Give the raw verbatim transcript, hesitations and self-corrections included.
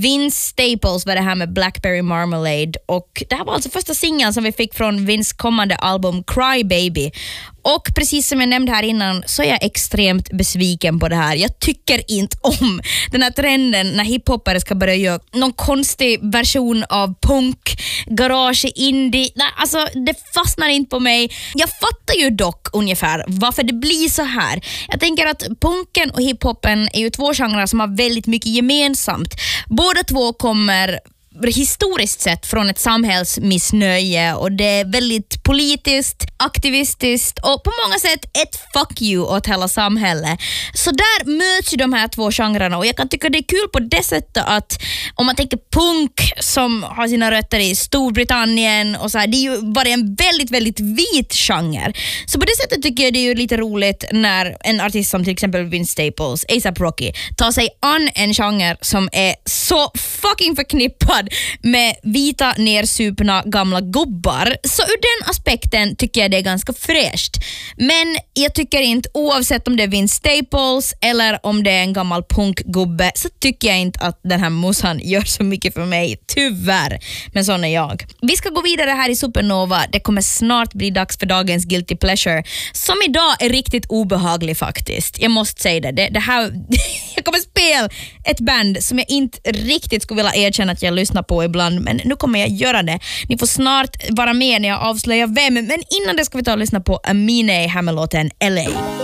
Vince Staples var det här med Blackberry Marmalade, och det här var alltså första singeln som vi fick från Vince kommande album Cry Baby. Och precis som jag nämnde här innan så är jag extremt besviken på det här. Jag tycker inte om den här trenden när hiphoppare ska börja göra någon konstig version av punk, garage, indie. Nej, alltså det fastnar inte på mig. Jag fattar ju dock ungefär varför det blir så här. Jag tänker att punken och hiphoppen är ju två genrer som har väldigt mycket gemensamt. Båda två kommer historiskt sett från ett samhällsmissnöje, och det är väldigt politiskt, aktivistiskt och på många sätt ett fuck you åt hela samhället. Så där möts ju de här två genrerna, och jag kan tycka det är kul på det sättet att om man tänker punk som har sina rötter i Storbritannien och så här, det är ju bara en väldigt, väldigt vit genre. Så på det sättet tycker jag det är ju lite roligt när en artist som till exempel Vince Staples, A$AP Rocky, tar sig an en genre som är så fucking förknippad med vita nersupna gamla gubbar. Så ur den aspekten tycker jag det är ganska fräscht. Men jag tycker inte, oavsett om det är Vince Staples eller om det är en gammal punkgubbe, så tycker jag inte att den här musan gör så mycket för mig, tyvärr. Men sån är jag. Vi ska gå vidare här i Supernova. Det kommer snart bli dags för dagens Guilty Pleasure, som idag är riktigt obehaglig faktiskt. Jag måste säga det. Det, det här jag kommer spela ett band som jag inte riktigt skulle vilja erkänna att jag lyssnar på ibland, men nu kommer jag göra det. Ni får snart vara med när jag avslöjar vem, men innan det ska vi ta och lyssna på Amine här med låten L A.